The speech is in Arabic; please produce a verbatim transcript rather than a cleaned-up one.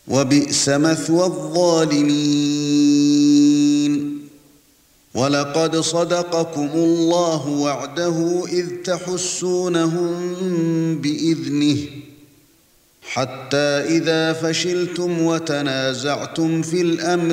وبئس مثوى الظالمين. ولقد صدقكم الله وعده إذ تحسونهم بإذنه حتى إذا فشلتم وتنازعتم في الأمر